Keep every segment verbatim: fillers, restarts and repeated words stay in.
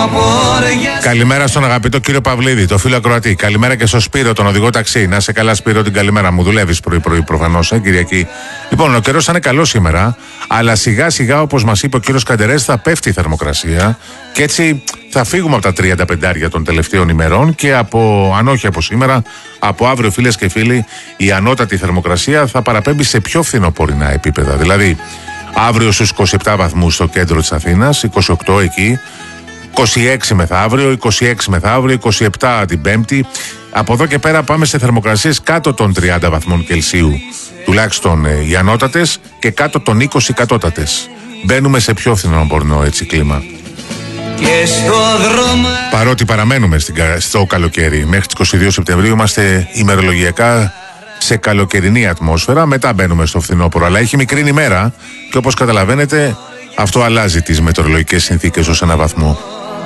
Καλημέρα στον αγαπητό κύριο Παυλίδη, το φίλο ακροατή. Καλημέρα και στο Σπύρο, τον οδηγό ταξί. Να σε καλά, Σπύρο, την καλημέρα μου. Δουλεύει πρωί-πρωί προφανώς, ε, Κυριακή. Λοιπόν, ο καιρός θα είναι καλό σήμερα, αλλά σιγά-σιγά, όπως μας είπε ο κύριος Καντερές, θα πέφτει η θερμοκρασία και έτσι θα φύγουμε από τα τριάντα πέντε των τελευταίων ημερών και από, αν όχι από σήμερα, από αύριο, φίλες και φίλοι, η ανώτατη θερμοκρασία θα παραπέμπει σε πιο φθινοπορεινά επίπεδα. Δηλαδή, αύριο στους είκοσι επτά βαθμούς στο κέντρο της Αθήνας, είκοσι οκτώ εκεί. είκοσι έξι μεθαύριο, είκοσι έξι μεθαύριο, είκοσι επτά την Πέμπτη. Από εδώ και πέρα πάμε σε θερμοκρασίες κάτω των τριάντα βαθμών Κελσίου, τουλάχιστον ε, οι ανώτατες, και κάτω των είκοσι κατώτατες. Μπαίνουμε σε πιο φθινοπορεινό έτσι κλίμα. Και στο δρόμο... Παρότι παραμένουμε στην, στο καλοκαίρι, μέχρι τις είκοσι δύο Σεπτεμβρίου είμαστε ημερολογιακά σε καλοκαιρινή ατμόσφαιρα, μετά μπαίνουμε στο φθινόπωρο. Αλλά έχει μικρή ημέρα και όπως καταλαβαίνετε, αυτό αλλάζει τις μετεωρολογικές συνθήκες ως ένα βαθμό.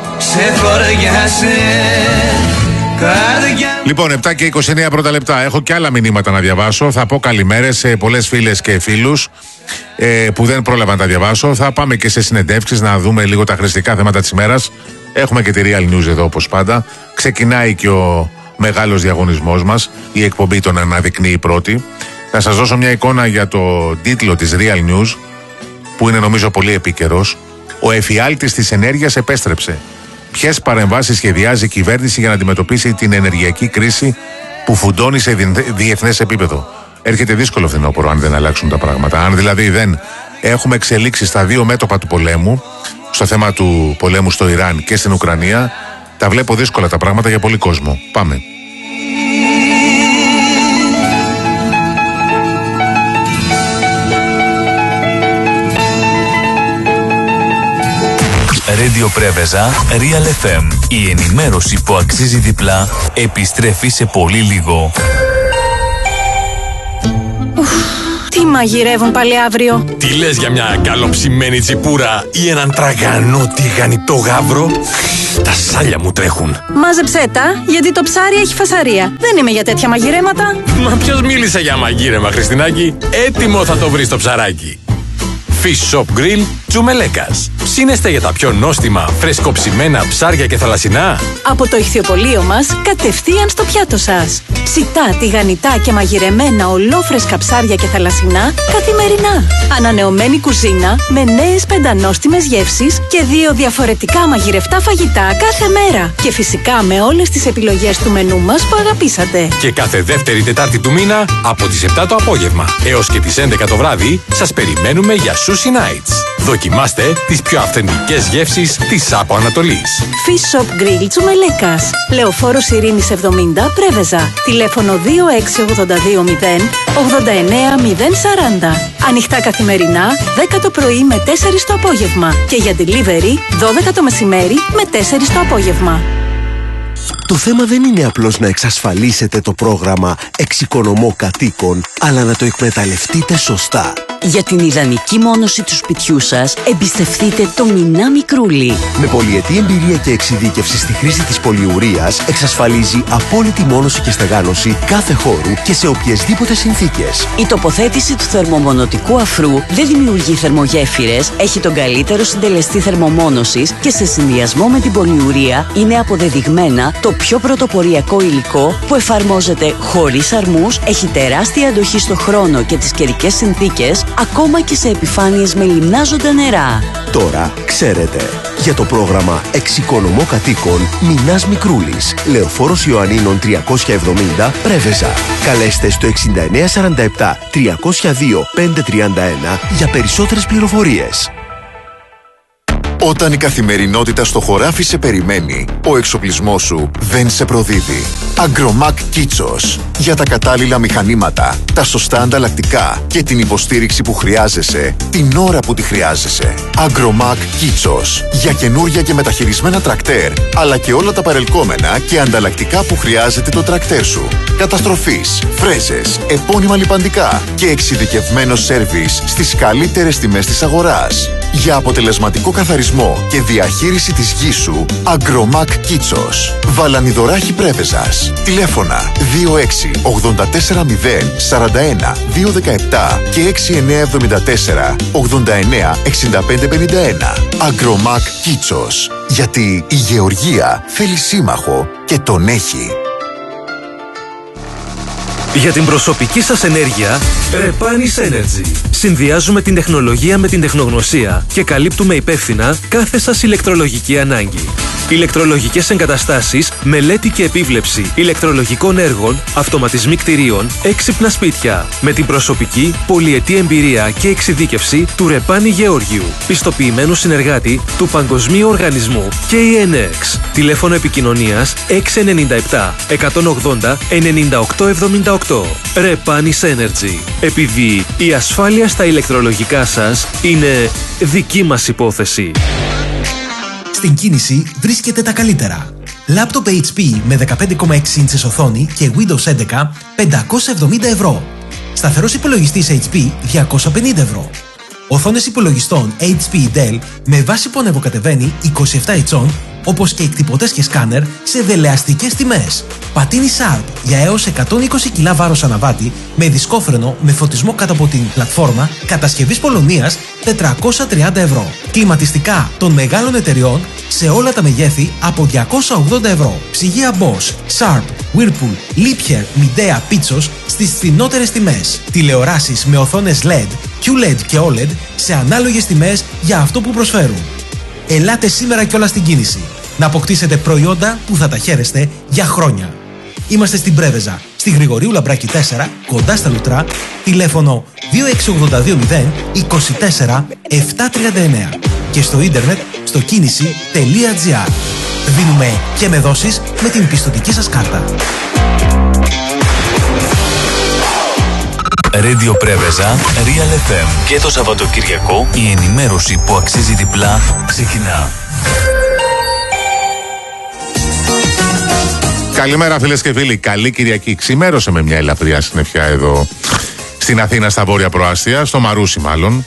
Λοιπόν, επτά και είκοσι εννέα πρώτα λεπτά. Έχω και άλλα μηνύματα να διαβάσω. Θα πω καλημέρες σε πολλές φίλες και φίλους ε, που δεν πρόλαβα να τα διαβάσω. Θα πάμε και σε συνεντεύξεις να δούμε λίγο τα χρηστικά θέματα της ημέρας. Έχουμε και τη Real News εδώ όπως πάντα. Ξεκινάει και ο μεγάλος διαγωνισμός μας. Η εκπομπή τον αναδεικνύει πρώτη. Θα σας δώσω μια εικόνα για το τίτλο της Real News, που είναι νομίζω πολύ επίκαιρος. Ο εφιάλτης της ενέργειας επέστρεψε. Ποιες παρεμβάσεις σχεδιάζει η κυβέρνηση για να αντιμετωπίσει την ενεργειακή κρίση που φουντώνει σε διεθνές επίπεδο? Έρχεται δύσκολο φθινόπωρο αν δεν αλλάξουν τα πράγματα. Αν δηλαδή δεν έχουμε εξελίξει στα δύο μέτωπα του πολέμου, στο θέμα του πολέμου στο Ιράν και στην Ουκρανία, τα βλέπω δύσκολα τα πράγματα για πολύ κόσμο. Πάμε. Radio Πρέβεζα, Real εφ εμ. Η ενημέρωση που αξίζει διπλά επιστρέφει σε πολύ λίγο. Ουφ, τι μαγειρεύουν πάλι αύριο? Τι λες για μια καλοψημένη τσιπούρα ή έναν τραγανό τηγανιτό γάβρο? Τα σάλια μου τρέχουν. Μάζεψέ τα, γιατί το ψάρι έχει φασαρία. Δεν είμαι για τέτοια μαγειρέματα. Μα ποιος μίλησε για μαγείρεμα, Χριστινάκη? Έτοιμο θα το βρεις το ψαράκι. Fish Shop Grill Τσουμελέκας. Ψήνεστε για τα πιο νόστιμα, φρεσκοψημένα ψάρια και θαλασσινά? Από το ηχθιοπωλείο μας, κατευθείαν στο πιάτο σας. Ψητά, τηγανιτά και μαγειρεμένα ολόφρεσκα ψάρια και θαλασσινά καθημερινά. Ανανεωμένη κουζίνα με νέες πεντανόστιμες γεύσεις και δύο διαφορετικά μαγειρευτά φαγητά κάθε μέρα. Και φυσικά με όλες τις επιλογές του μενού μας που αγαπήσατε. Και κάθε δεύτερη Τετάρτη του μήνα, από τις επτά το απόγευμα έως και τις έντεκα το βράδυ, σας περιμένουμε για Sushi Nights. Δοκιμάστε τις πιο αυθεντικές γεύσεις της Άπο Ανατολής. Fish Shop Grill Τσουμελέκας. Λεωφόρος Ειρήνης εβδομήντα, Πρέβεζα. Τηλέφωνο δύο έξι ογδόντα δύο μηδέν ογδόντα εννέα μηδέν σαράντα. Ανοιχτά καθημερινά, δέκα το πρωί με τέσσερις το απόγευμα. Και για delivery, δώδεκα το μεσημέρι με τέσσερις το απόγευμα. Το θέμα δεν είναι απλώς να εξασφαλίσετε το πρόγραμμα Εξοικονομώ Κατοίκων, αλλά να το εκμεταλλευτείτε σωστά. Για την ιδανική μόνωση του σπιτιού σας, εμπιστευτείτε το Μινά Μικρούλι. Με πολυετή εμπειρία και εξειδίκευση στη χρήση της πολυουρίας, εξασφαλίζει απόλυτη μόνωση και στεγάνωση κάθε χώρου και σε οποιασδήποτε συνθήκες. Η τοποθέτηση του θερμομονωτικού αφρού δεν δημιουργεί θερμογέφυρες, έχει τον καλύτερο συντελεστή θερμομόνωσης και σε συνδυασμό με την πολυουρία είναι αποδεδειγμένα το πιο πρωτοποριακό υλικό που εφαρμόζεται χωρίς αρμούς, έχει τεράστια αντοχή στο χρόνο και τις καιρικές συνθήκες, ακόμα και σε επιφάνειες με λιμνάζοντα νερά. Τώρα ξέρετε. Για το πρόγραμμα Εξοικονομώ Κατοίκων, Μινάς Μικρούλης, Λεωφόρος Ιωαννίνων τριακόσια εβδομήντα, Πρέβεζα. Καλέστε στο εξήντα εννέα σαράντα επτά τριακόσια δύο πεντακόσια τριάντα ένα για περισσότερες πληροφορίες. Όταν η καθημερινότητα στο χωράφι σε περιμένει, ο εξοπλισμός σου δεν σε προδίδει. Agromac Kitsos. Για τα κατάλληλα μηχανήματα, τα σωστά ανταλλακτικά και την υποστήριξη που χρειάζεσαι, την ώρα που τη χρειάζεσαι. Agromac Kitsos. Για καινούρια και μεταχειρισμένα τρακτέρ, αλλά και όλα τα παρελκόμενα και ανταλλακτικά που χρειάζεται το τρακτέρ σου. Καταστροφής, φρέζες, επώνυμα λιπαντικά και εξειδικευμένο σέρβις στις καλύτερες τιμές της αγοράς. Για αποτελεσματικό καθαρισμό εξοπλισμό και διαχείριση της γης σου, Αγκρομάκ Κίτσος. Βαλανιδωράχη Πρέβεζας. Τηλέφωνα δύο έξι ογδόντα τέσσερα μηδέν σαράντα ένα δύο δεκαεπτά και έξι εννιά εβδομήντα τέσσερα ογδόντα εννιά εξήντα πέντε πενήντα ένα. Αγκρομάκ Κίτσος. Γιατί η γεωργία θέλει σύμμαχο και τον έχει. Για την προσωπική σας ενέργεια, Repanis Energy. Συνδυάζουμε την τεχνολογία με την τεχνογνωσία και καλύπτουμε υπεύθυνα κάθε σας ηλεκτρολογική ανάγκη. Ηλεκτρολογικές εγκαταστάσεις, μελέτη και επίβλεψη ηλεκτρολογικών έργων, αυτοματισμοί κτηρίων, έξυπνα σπίτια. Με την προσωπική, πολυετή εμπειρία και εξειδίκευση του Ρεπάνι Γεώργιου, πιστοποιημένου συνεργάτη του Παγκοσμίου Οργανισμού κέι εν εξ. Τηλέφωνο επικοινωνίας έξι εννιά επτά εκατόν ογδόντα ενενήντα οκτώ εβδομήντα οκτώ. Repanis Energy. Επειδή η ασφάλεια στα ηλεκτρολογικά σας είναι δική μας υπόθεση. Στην κίνηση βρίσκεται τα καλύτερα. Λάπτοπ έιτς πι με δεκαπέντε κόμμα έξι ίντσες οθόνη και Windows έντεκα πεντακόσια εβδομήντα ευρώ. Σταθερός υπολογιστής έιτς πι διακόσια πενήντα ευρώ. Οθόνες υπολογιστών έιτς πι Dell με βάση που ανεβοκατεβαίνει είκοσι επτά ιντσών, όπως και εκτυπωτές και σκάνερ σε δελεαστικές τιμές. Πατίνι Sharp για έως εκατόν είκοσι κιλά βάρος αναβάτη με δισκόφρενο με φωτισμό κάτω από την πλατφόρμα κατασκευής Πολωνίας τετρακόσια τριάντα ευρώ. Κλιματιστικά των μεγάλων εταιριών σε όλα τα μεγέθη από διακόσια ογδόντα ευρώ. Ψυγεία Bosch, Sharp, Whirlpool, Liebherr, Midea, Pitsos στις φθηνότερες τιμές. Τηλεοράσεις με οθόνες ελ ι ντι, κιου ελ ι ντι και ο ελ ι ντι σε ανάλογες τιμές για αυτό που προσφέρουν. Ελάτε σήμερα κιόλας στην κίνηση να αποκτήσετε προϊόντα που θα τα χαίρεστε για χρόνια. Είμαστε στην Πρέβεζα, στη Γρηγορίου Λαμπράκη τέσσερα, κοντά στα Λουτρά, τηλέφωνο δύο έξι ογδόντα δύο μηδέν είκοσι τέσσερα επτακόσια τριάντα εννέα και στο ίντερνετ στο κίνηση τελεία τζι άρ. Δίνουμε και με δόσεις με την πιστωτική σας κάρτα. Radio Πρέβεζα, Real εφ εμ. Και το Σαββατοκυριακό η ενημέρωση που αξίζει διπλά ξεκινά. Καλημέρα φίλες και φίλοι, καλή Κυριακή. Ξημέρωσε με μια ελαφριά συννεφιά εδώ στην Αθήνα, στα βόρεια προάστια, στο Μαρούσι μάλλον.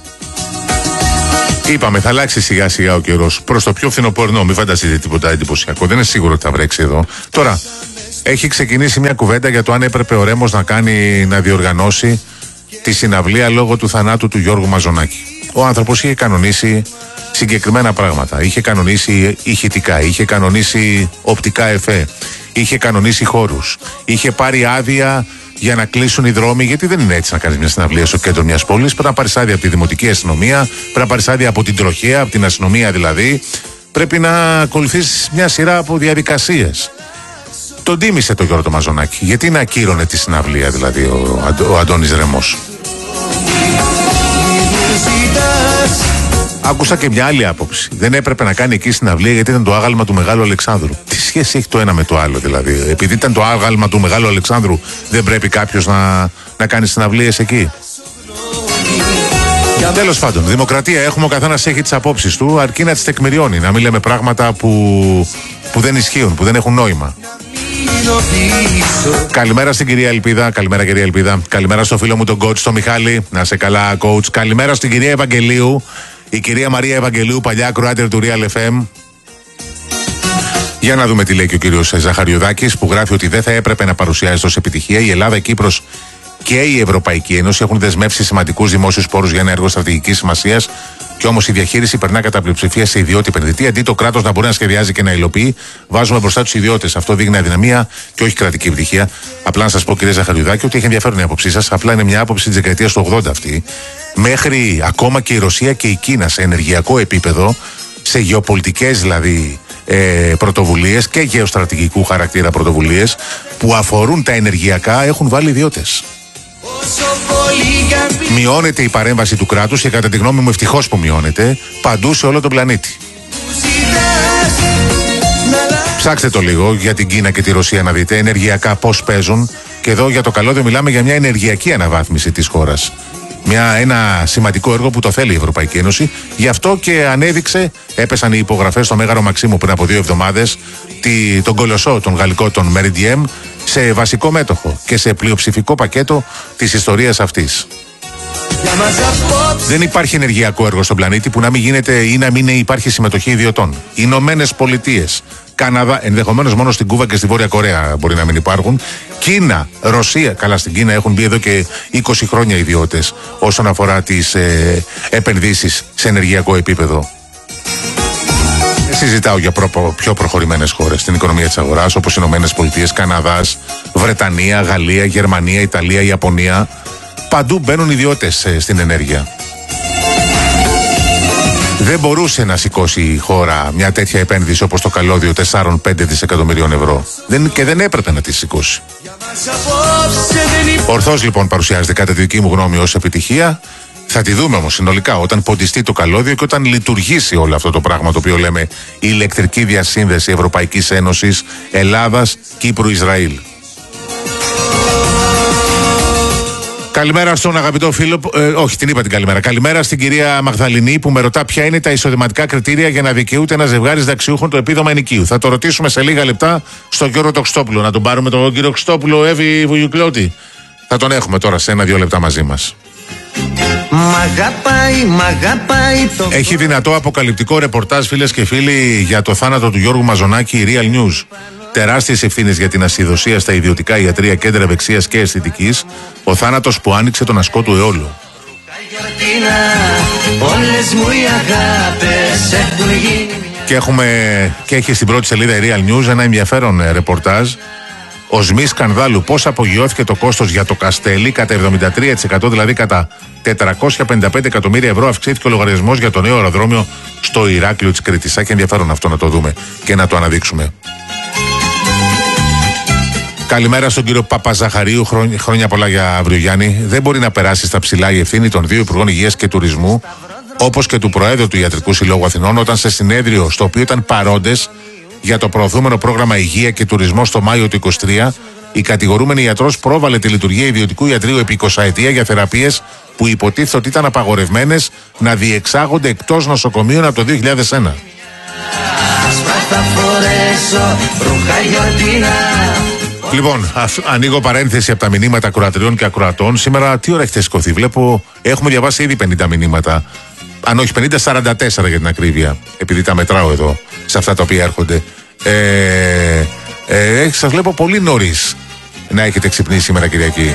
Είπαμε, θα αλλάξει σιγά σιγά ο καιρός προς το πιο φθινοπορεινό. Μην φανταστείτε τίποτα εντυπωσιακό. Δεν είναι σίγουρο ότι θα βρέξει εδώ. Τώρα, έχει ξεκινήσει μια κουβέντα για το αν έπρεπε ο Ρέμος να κάνει, να διοργανώσει τη συναυλία λόγω του θανάτου του Γιώργου Μαζονάκη. Ο άνθρωπος είχε κανονίσει συγκεκριμένα πράγματα. Είχε κανονίσει ηχητικά, είχε κανονίσει οπτικά εφέ, είχε κανονίσει χώρους, είχε πάρει άδεια για να κλείσουν οι δρόμοι, γιατί δεν είναι έτσι να κάνεις μια συναυλία στο κέντρο μιας πόλης. Πρέπει να πάρεις άδεια από τη δημοτική αστυνομία, πρέπει να πάρεις άδεια από την τροχέα, από την αστυνομία δηλαδή. Πρέπει να ακολουθήσεις μια σειρά από διαδικασίες. Τον τίμησε το Γιώργο Μαζονάκη. Γιατί να ακύρωνε τη συναυλία δηλαδή ο, ο Αντώνης Ρεμός. Άκουσα και μια άλλη άποψη. Δεν έπρεπε να κάνει εκεί συναυλία γιατί ήταν το άγαλμα του Μεγάλου Αλεξάνδρου. Τι σχέση έχει το ένα με το άλλο δηλαδή? Επειδή ήταν το άγαλμα του Μεγάλου Αλεξάνδρου, δεν πρέπει κάποιος να, να κάνει συναυλίες εκεί? Τέλος πάντων, δημοκρατία έχουμε, ο καθένας έχει τις απόψεις του, αρκεί να τις τεκμηριώνει. Να μην λέμε πράγματα που, που δεν ισχύουν, που δεν έχουν νόημα. Καλημέρα στην κυρία Ελπίδα. Καλημέρα κυρία Ελπίδα. Καλημέρα στο φίλο μου τον coach, τον Μιχάλη. Να σε καλά coach. Καλημέρα στην κυρία Ευαγγελίου. Η κυρία Μαρία Ευαγγελίου, παλιά ακροάτερ του Real εφ εμ. Για να δούμε τι λέει και ο κύριος Ζαχαριουδάκης, που γράφει ότι δεν θα έπρεπε να παρουσιάζεται ως επιτυχία. Η Ελλάδα, η Κύπρος και η Ευρωπαϊκή Ένωση έχουν δεσμεύσει σημαντικούς δημόσιους πόρους για ένα έργο στρατηγικής σημασίας. Και όμως η διαχείριση περνά κατά πλειοψηφία σε ιδιώτη επενδυτή. Αντί το κράτος να μπορεί να σχεδιάζει και να υλοποιεί, βάζουμε μπροστά τους ιδιώτες. Αυτό δείχνει αδυναμία και όχι κρατική επιτυχία. Απλά να σας πω, κύριε Ζαχαριουδάκη, ότι έχει ενδιαφέρον η άποψή σας. Απλά είναι μια άποψη της δεκαετίας του ογδόντα αυτή. Μέχρι ακόμα και η Ρωσία και η Κίνα σε ενεργειακό επίπεδο, σε γεωπολιτικές δηλαδή ε, πρωτοβουλίες και γεωστρατηγικού χαρακτήρα πρωτοβουλίες που αφορούν τα ενεργειακά, έχουν βάλει ιδιώτες. Μειώνεται η παρέμβαση του κράτους και κατά τη γνώμη μου ευτυχώς που μειώνεται παντού σε όλο τον πλανήτη. Ψάξτε το λίγο για την Κίνα και τη Ρωσία να δείτε ενεργειακά πώς παίζουν, και εδώ για το καλώδιο μιλάμε για μια ενεργειακή αναβάθμιση της χώρας. Μια, ένα σημαντικό έργο που το θέλει η Ευρωπαϊκή Ένωση. Γι' αυτό και ανέδειξε, έπεσαν οι υπογραφές στο Μέγαρο Μαξίμου πριν από δύο εβδομάδες, τη, τον κολοσσό, τον γαλλικό, τον Meridiem, σε βασικό μέτοχο και σε πλειοψηφικό πακέτο της ιστορίας αυτής. Δεν υπάρχει ενεργειακό έργο στον πλανήτη που να μην γίνεται ή να μην υπάρχει συμμετοχή ιδιωτών. Ηνωμένες Πολιτείες, Καναδά, ενδεχομένως μόνο στην Κούβα και στη Βόρεια Κορέα μπορεί να μην υπάρχουν. Κίνα, Ρωσία, καλά στην Κίνα έχουν μπει εδώ και είκοσι χρόνια ιδιώτες όσον αφορά τις ε, επενδύσεις σε ενεργειακό επίπεδο. Συζητάω για προ, πιο προχωρημένες χώρες στην οικονομία της αγοράς, όπως οι Ηνωμένες Πολιτείες, Καναδάς, Βρετανία, Γαλλία, Γερμανία, Ιταλία, Ιαπωνία. Παντού μπαίνουν ιδιώτες ε, στην ενέργεια. Δεν μπορούσε να σηκώσει η χώρα μια τέτοια επένδυση όπως το καλώδιο τέσσερα με πέντε δισεκατομμυρίων ευρώ. Δεν, και δεν έπρεπε να τη σηκώσει. Ορθώς λοιπόν παρουσιάζεται κατά τη δική μου γνώμη ως επιτυχία. Θα τη δούμε όμως συνολικά όταν ποντιστεί το καλώδιο και όταν λειτουργήσει όλο αυτό το πράγμα το οποίο λέμε η ηλεκτρική διασύνδεση Ευρωπαϊκής Ένωσης Ελλάδας, Κύπρου, Ισραήλ. Καλημέρα στον αγαπητό φίλο, ε, όχι την είπα την καλημέρα. Καλημέρα στην κυρία Μαγδαληνή που με ρωτά ποια είναι τα εισοδηματικά κριτήρια για να δικαιούται ένα ζευγάρι συνταξιούχων το επίδομα ενοικίου. Θα το ρωτήσουμε σε λίγα λεπτά στον Γιώργο το Χριστόπουλο. Να τον πάρουμε τον κύριο Χριστόπουλο, Εύη Βουγιουκλώτη. Θα τον έχουμε τώρα σε ένα-δύο λεπτά μαζί μας. Μ' αγαπάει, μ' αγαπάει το... Έχει δυνατό αποκαλυπτικό ρεπορτάζ, φίλες και φίλοι, για το θάνατο του Γιώργου Μαζονάκη, η Real News. Τεράστιες ευθύνες για την ασυδοσία στα ιδιωτικά ιατρεία κέντρα ευεξίας και αισθητικής. Ο θάνατος που άνοιξε τον ασκό του αιώλου. Και, έχουμε, και έχει στην πρώτη σελίδα η Real News ένα ενδιαφέρον ρεπορτάζ. Οσμή σκανδάλου. Πώς απογειώθηκε το κόστος για το Καστέλι κατά εβδομήντα τρία τοις εκατό, δηλαδή κατά τετρακόσια πενήντα πέντε εκατομμύρια ευρώ. Αυξήθηκε ο λογαριασμός για το νέο αεροδρόμιο στο Ηράκλειο της Κρήτης. Έχει ενδιαφέρον αυτό να το δούμε και να το αναδείξουμε. Καλημέρα στον κύριο Παπαζαχαρίου. Χρόνια, χρόνια πολλά για αύριο, Γιάννη. Δεν μπορεί να περάσει στα ψηλά η ευθύνη των δύο Υπουργών Υγείας και Τουρισμού, όπως και του Προέδρου του Ιατρικού Συλλόγου Αθηνών, όταν σε συνέδριο στο οποίο ήταν παρόντες για το προωθούμενο πρόγραμμα Υγεία και Τουρισμό στο Μάιο του είκοσι τρία, η κατηγορούμενη ιατρός πρόβαλε τη λειτουργία ιδιωτικού ιατρείου επί εικοσαετία για θεραπείες που υποτίθεται ότι ήταν απαγορευμένες να διεξάγονται εκτός νοσοκομείων από το δύο χιλιάδες ένα. Λοιπόν, ας, ανοίγω παρένθεση από τα μηνύματα ακροατριών και ακροατών. Σήμερα τι ώρα έχετε σηκωθεί? Βλέπω, έχουμε διαβάσει ήδη πενήντα μηνύματα. Αν όχι πενήντα, σαράντα τέσσερα για την ακρίβεια. Επειδή τα μετράω εδώ, σε αυτά τα οποία έρχονται. Ε, ε, σας βλέπω πολύ νωρίς να έχετε ξυπνήσει σήμερα Κυριακή.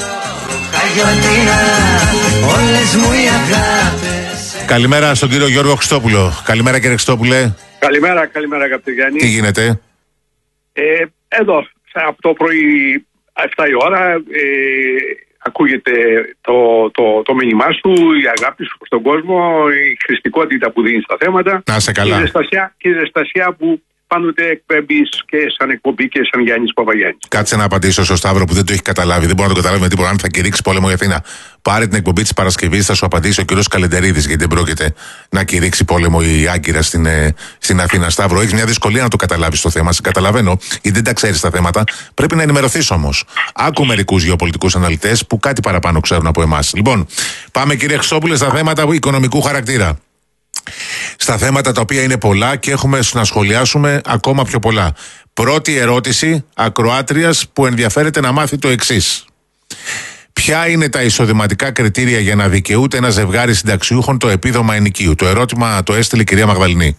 Καλημέρα στον κύριο Γιώργο Χριστόπουλο. Καλημέρα κύριε Χριστόπουλε. Καλημέρα, καλημέρα αγαπητέ Γιάννη. Τι γίνεται? Ε, εδώ, από το πρωί επτά η ώρα, ε, ακούγεται το, το, το μήνυμά σου, η αγάπη σου στον κόσμο, η χρηστικότητα που δίνει στα θέματα. Να σε καλά. Και η ζεστασιά, και η ζεστασιά που πάντοτε εκπέμπεις και σαν εκπομπή και σαν Γιάννης Παπαγιάννης. Κάτσε να απαντήσω στο Σταύρο που δεν το έχει καταλάβει. Δεν μπορεί να το καταλάβει με τίποτα. Αν θα κηρύξει πόλεμο η Αθήνα. Πάρε την εκπομπή της Παρασκευής, θα σου απαντήσει ο κ. Καλεντερίδης, γιατί δεν πρόκειται να κηρύξει πόλεμο η Άγκυρα στην, ε, στην Αθήνα. Σταύρο, έχει μια δυσκολία να το καταλάβει το θέμα. Σε καταλαβαίνω, γιατί δεν τα ξέρει τα θέματα. Πρέπει να ενημερωθεί όμως. Άκου μερικούς γεωπολιτικούς αναλυτές που κάτι παραπάνω ξέρουν από εμάς. Λοιπόν, πάμε κύριε Χριστόπουλε στα θέματα οικονομικού χαρακτήρα. Στα θέματα τα οποία είναι πολλά και έχουμε να σχολιάσουμε ακόμα πιο πολλά. Πρώτη ερώτηση ακροάτριας που ενδιαφέρεται να μάθει το εξής. Ποια είναι τα εισοδηματικά κριτήρια για να δικαιούται ένα ζευγάρι συνταξιούχων το επίδομα ενοικίου? Το ερώτημα το έστειλε η κυρία Μαγδαληνή.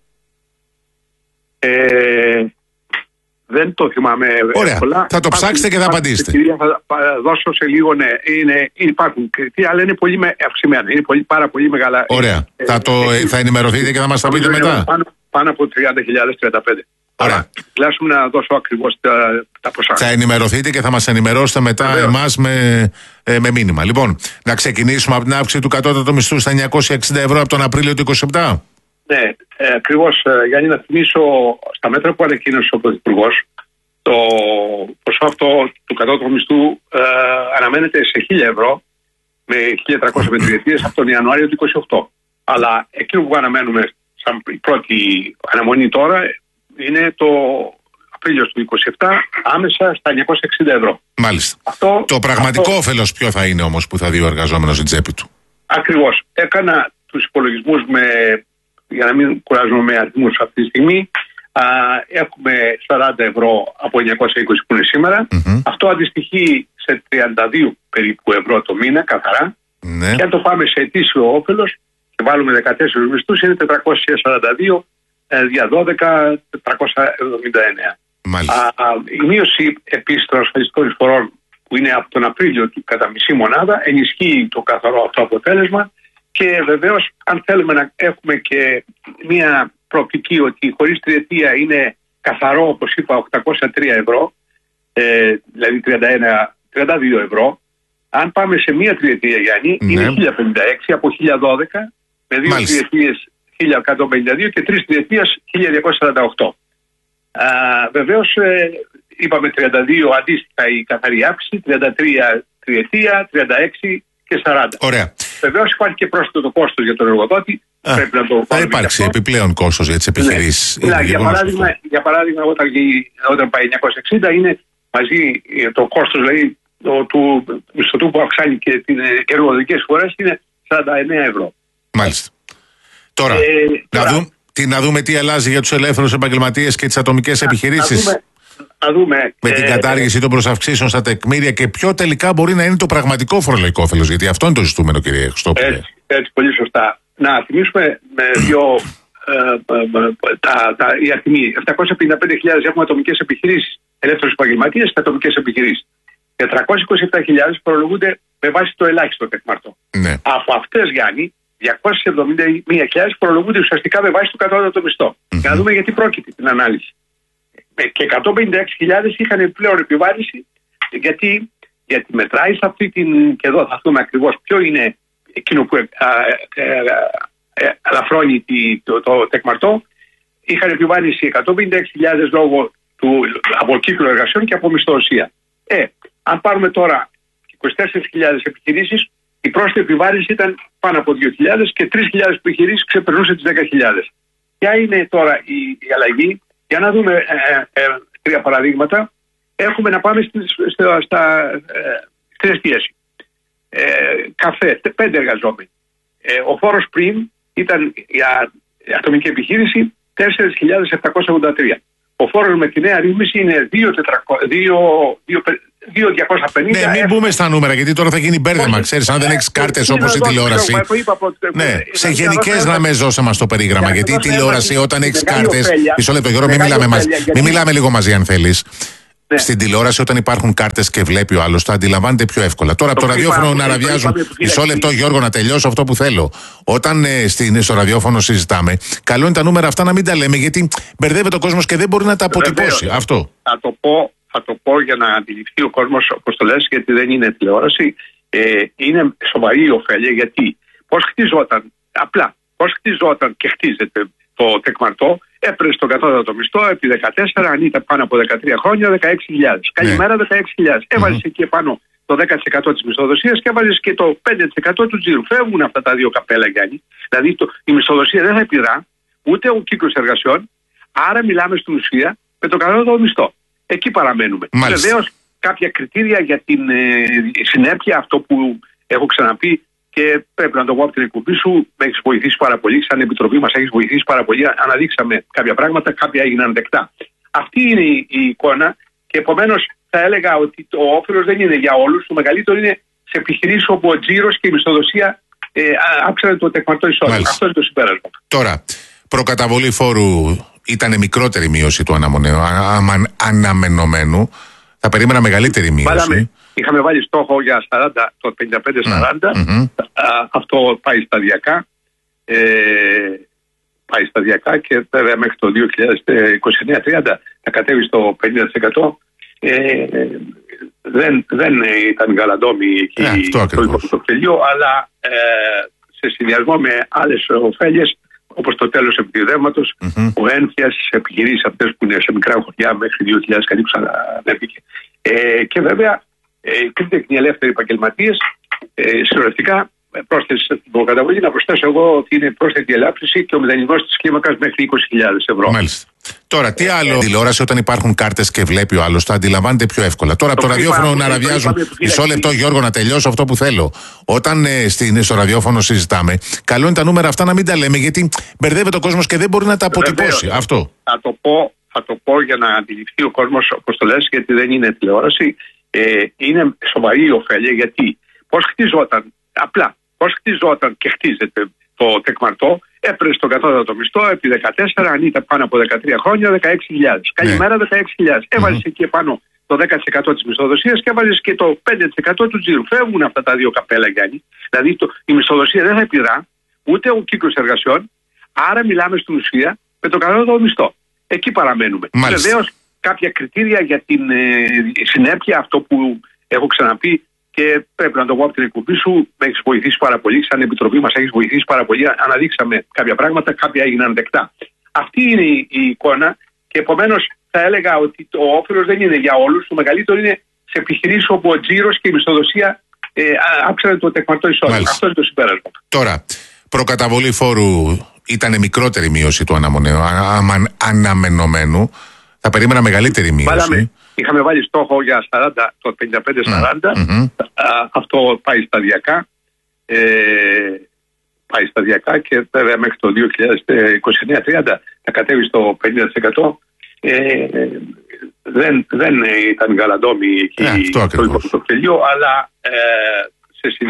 Ε, δεν το θυμάμαι. Ωραία. Εύκολα. Θα το ψάξετε και θα απαντήσετε. Κυρία, θα δώσω σε λίγο, ναι. Είναι, υπάρχουν κριτήρια, αλλά είναι πολύ αυξημένα. Είναι πολύ, πάρα πολύ μεγάλα. Ωραία. Ε, θα, το, ε, θα ενημερωθείτε και θα μας τα πείτε μετά. Πάνω, πάνω από τριάντα χιλιάδες, τριάντα πέντε. Ωραία. Τουλάχιστον να δώσω ακριβώς τα, τα ποσά. Θα ενημερωθείτε και θα μας ενημερώσετε μετά εμάς με, ε, με μήνυμα. Λοιπόν, να ξεκινήσουμε από την αύξηση του κατώτατου μισθού στα εννιακόσια εξήντα ευρώ από τον Απρίλιο του είκοσι επτά. Ναι, ε, ακριβώς. Ε, Γιάννη, να θυμίσω στα μέτρα που ανακοίνωσε ο Πρωθυπουργός, το ποσό αυτό του κατώτατου μισθού ε, αναμένεται σε χίλια ευρώ με χίλια τριακόσιες μετριετίες από τον Ιανουάριο του είκοσι οκτώ. Αλλά εκείνο που αναμένουμε σαν η πρώτη αναμονή τώρα είναι το Απρίλιο του είκοσι επτά άμεσα στα εννιακόσια εξήντα ευρώ. Μάλιστα. Αυτό, το πραγματικό αυτό... όφελος ποιο θα είναι όμως που θα δει ο εργαζόμενος στην τσέπη του? Ακριβώς. Έκανα τους υπολογισμούς με, για να μην κουράζουμε με αριθμούς αυτή τη στιγμή. Α, έχουμε σαράντα ευρώ από εννιακόσια είκοσι που είναι σήμερα. Mm-hmm. Αυτό αντιστοιχεί σε τριάντα δύο περίπου ευρώ το μήνα καθαρά. Ναι. Και αν το πάμε σε ετήσιο όφελος και βάλουμε δεκατέσσερις μισθούς, είναι τετρακόσια σαράντα δύο δια δώδεκα, τετρακόσια εβδομήντα εννέα. Μάλιστα. Α, η μείωση επίσης των ασφαλιστικών εισφορών, που είναι από τον Απρίλιο του κατά μισή μονάδα, ενισχύει το καθαρό αυτό αποτέλεσμα. Και βεβαίως, αν θέλουμε να έχουμε και μια προοπτική ότι χωρίς τριετία είναι καθαρό, όπως είπα, οκτακόσια τρία ευρώ, ε, δηλαδή τριάντα ένα, τριάντα δύο ευρώ, αν πάμε σε μια τριετία, Γιάννη, ναι, είναι χίλια πενήντα έξι από χίλια δώδεκα, με δύο τριετίες χίλια εκατόν πενήντα δύο και τρεις τριετίας χίλια διακόσια σαράντα οκτώ. Α, βεβαίως, ε, είπαμε τριάντα δύο αντίστοιχα η καθαρή αύξηση, τριάντα τρία τριετία, τριάντα έξι και σαράντα. Ωραία. Βεβαίως υπάρχει και πρόσθετο κόστος για τον εργοδότη. Α, πρέπει να το θα υπάρξει επιπλέον κόστος για τις επιχειρήσεις. Ναι. Για, για, παράδειγμα, για παράδειγμα, όταν, όταν πάει εννιακόσια εξήντα, είναι μαζί το κόστος δηλαδή, το, του μισθωτού που αυξάνει και τις εργοδοτικές φορές είναι σαράντα εννέα ευρώ. Μάλιστα. Τώρα, ε, να, τώρα δούμε, τι, να δούμε τι αλλάζει για τους ελεύθερους επαγγελματίες και τις ατομικές επιχειρήσεις. Να δούμε, να δούμε, με ε, την κατάργηση των προσαυξήσεων στα τεκμήρια και ποιο τελικά μπορεί να είναι το πραγματικό φορολογικό όφελος. Γιατί αυτό είναι το ζητούμενο, κύριε Χριστόπουλε. Έτσι, έτσι, πολύ σωστά. Να θυμίσουμε με δύο ε, ε, ε, τα, τα, η αριθμή. επτακόσιες πενήντα πέντε χιλιάδες έχουμε ατομικές επιχειρήσεις, ελεύθερους επαγγελματίες και ατομικές επιχειρήσεις. τετρακόσιες είκοσι επτά χιλιάδες φορολογούνται με βάση το ελάχιστο τεκμαρτό. Ναι. Από αυτές, Γιάννη, διακόσιες εβδομήντα μία χιλιάδες φορολογούνται ουσιαστικά με βάση το κατώτατο μισθό. Mm-hmm. Για να δούμε γιατί πρόκειται την ανάλυση. Και εκατόν πενήντα έξι χιλιάδες είχαν επιπλέον επιβάρηση, γιατί, γιατί μετράει σε αυτή την. Και εδώ θα δούμε ακριβώς ποιο είναι εκείνο που ε, ε, ε, ε, ελαφρώνει το, το τεκμαρτό. Είχαν επιβάρηση εκατόν πενήντα έξι χιλιάδες λόγω του, από κύκλο εργασιών και από μισθοδοσία. Ε, αν πάρουμε τώρα είκοσι τέσσερις χιλιάδες επιχειρήσεις, η πρόσθετη επιβάρηση ήταν πάνω από δύο χιλιάδες και τρεις χιλιάδες επιχειρήσεις ξεπερνούσε τις δέκα χιλιάδες. Ποια είναι τώρα η, η αλλαγή? Για να δούμε ε, ε, τρία παραδείγματα. Έχουμε να πάμε στη, στα, στα, ε, στην εστίαση. Ε, καφέ, πέντε εργαζόμενοι. Ε, ο φόρος πριν ήταν για ατομική επιχείρηση τέσσερις χιλιάδες επτακόσια ογδόντα τρία. Ο φόρος με τη νέα ρύθμιση είναι δύο χιλιάδες διακόσια πενήντα. Ναι, μην μπούμε στα νούμερα, γιατί τώρα θα γίνει μπέρδεμα. Ξέρεις, αν δεν έχεις κάρτες όπως η τηλεόραση. Ναι, σε γενικές γραμμές δώσε μας το περίγραμμα. Γιατί η τηλεόραση, όταν έχεις κάρτες. Μισό λεπτό, Γιώργο, μην μιλάμε μαζί. Μην μιλάμε λίγο μαζί, αν θέλεις. Ναι. Στην τηλεόραση, όταν υπάρχουν κάρτες και βλέπει ο άλλος, τα αντιλαμβάνεται πιο εύκολα. Τώρα, από το, το ραδιόφωνο να ραβιάζουν. Μισό λεπτό, Γιώργο, να τελειώσω αυτό που θέλω. Όταν ε, στην, στο ραδιόφωνο συζητάμε, καλό είναι τα νούμερα αυτά να μην τα λέμε, γιατί μπερδεύεται ο κόσμος και δεν μπορεί να τα αποτυπώσει. Βεβαίως. Αυτό. Θα το πω, θα το πω για να αντιληφθεί ο κόσμος, όπως το λες, γιατί δεν είναι τηλεόραση. Ε, είναι σοβαρή η ωφέλεια, γιατί πώς χτιζόταν, απλά, πώς χτιζόταν και χτίζεται το τεκμαρτό. Έπαιρνε στον κατώτατο μισθό επί δεκατέσσερα, αν ήταν πάνω από δεκατρία χρόνια, δεκαέξι χιλιάδες. Καλημέρα, δεκαέξι χιλιάδες. Mm-hmm. Έβαζε εκεί επάνω το δέκα τοις εκατό της μισθοδοσίας και έβαζε και το πέντε τοις εκατό του τζίρου. Φεύγουν αυτά τα δύο καπέλα, Γιάννη. Δηλαδή το, η μισθοδοσία δεν θα επιδρά ούτε ο κύκλος εργασιών. Άρα μιλάμε στην ουσία με το κατώτατο μισθό. Εκεί παραμένουμε. Βεβαίως κάποια κριτήρια για την ε, συνέπεια, αυτό που έχω ξαναπεί. Και πρέπει να το πω από την εκπομπή σου, με έχει βοηθήσει πάρα πολύ. Σαν επιτροπή μας έχει βοηθήσει πάρα πολύ. Αναδείξαμε κάποια πράγματα, κάποια έγιναν δεκτά. Αυτή είναι η, η εικόνα και επομένως θα έλεγα ότι το όφελος δεν είναι για όλους. Το μεγαλύτερο είναι σε επιχειρήσεις όπου ο τζίρος και η μισθοδοσία ε, άψανε το τεκμαρτό εισόδημα. Αυτό είναι το συμπέρασμα. Τώρα, προκαταβολή φόρου ήταν μικρότερη μείωση του αναμενωμένου. Θα περίμενα μεγαλύτερη μείωση. Βάλαμε. Είχαμε βάλει στόχο για σαράντα, το πενήντα πέντε σαράντα. Mm-hmm. Αυτό πάει σταδιακά. Ε, πάει σταδιακά και βέβαια μέχρι το δύο χιλιάδες είκοσι εννέα τριάντα θα κατέβει στο πενήντα τοις εκατό. Ε, δεν, δεν ήταν γαλαντόμοι εκεί yeah, το υποπτωκτελείο, αλλά ε, σε συνδυασμό με άλλες ωφέλειες, όπως το τέλος επιδεύματος, mm-hmm. ο ένφιας στις επιχειρήσεις αυτές που είναι σε μικρά χωριά μέχρι δύο χιλιάδες καλύπτου ανέβηκε. Ε, και βέβαια κρίνεται οι ελεύθεροι επαγγελματίες. Ε, συνολικά, πρόσθεση στην προκαταβολή, να προσθέσω εγώ ότι είναι πρόσθετη ελάφρυνση και ο μηδενισμός της κλίμακας μέχρι είκοσι χιλιάδες ευρώ. Μάλιστα. Τώρα, τι άλλο. Τηλεόραση, όταν υπάρχουν κάρτες και βλέπει ο άλλος, τα αντιλαμβάνεται πιο εύκολα. Τώρα, από το, το ραδιόφωνο να ραβιάζουν. Μισό λεπτό, Γιώργο, να τελειώσω αυτό που θέλω. Όταν ε, στην, στο ραδιόφωνο συζητάμε, καλό είναι τα νούμερα αυτά να μην τα λέμε, γιατί μπερδεύεται ο κόσμος και δεν μπορεί να τα αποτυπώσει. Βεβαίως. Αυτό. Θα το, πω, θα το πω για να αντιληφθεί ο κόσμος, όπως το λες, γιατί δεν είναι τηλεόραση. Ε, είναι σοβαρή η ωφέλεια, γιατί πώς χτιζόταν, απλά, πώς χτιζόταν και χτίζεται το τεκμαρτό, έπαιρνε στον κατώτατο μισθό επί δεκατέσσερα, αν ήταν πάνω από δεκατρία χρόνια, δεκαέξι χιλιάδες. Καλημέρα, δεκαέξι χιλιάδες. Έβαζες mm-hmm. εκεί επάνω το δέκα τοις εκατό της μισθοδοσίας και έβαζες και το πέντε τοις εκατό του τζίρου. Φεύγουν αυτά τα δύο καπέλα, Γιάννη. Δηλαδή το, η μισθοδοσία δεν θα επιδρά, ούτε ο κύκλος εργασιών. Άρα μιλάμε στην ουσία με το κατώτατο μισθό. Εκεί παραμένουμε. Βεβαίως κάποια κριτήρια για την ε, συνέπεια, αυτό που έχω ξαναπεί και πρέπει να το πω από την εκπομπή σου, με έχει βοηθήσει πάρα πολύ. Σαν επιτροπή μας έχει βοηθήσει πάρα πολύ. Αναδείξαμε κάποια πράγματα, κάποια έγιναν δεκτά. Αυτή είναι η, η εικόνα και επομένως θα έλεγα ότι το όφελος δεν είναι για όλους. Το μεγαλύτερο είναι σε επιχειρήσεις όπου ο τζίρος και η μισθοδοσία ε, άψανε το τεκμαρτό εισόδημα. Αυτό είναι το συμπέρασμα. Τώρα, προκαταβολή φόρου ήταν μικρότερη μείωση του αναμενωμένου. Θα περίμενα μεγαλύτερη μείωση. Βάλαμε, είχαμε βάλει στόχο για σαράντα, το πενήντα πέντε σαράντα. Mm-hmm. Αυτό πάει σταδιακά. Ε, πάει σταδιακά και βέβαια μέχρι το δύο χιλιάδες είκοσι εννέα τριάντα θα κατέβει στο πενήντα τοις εκατό. Ε, δεν, δεν ήταν γαλαντόμοι εκεί ε, στο υποπτωχτελείο, αλλά ε, σε συνέχεια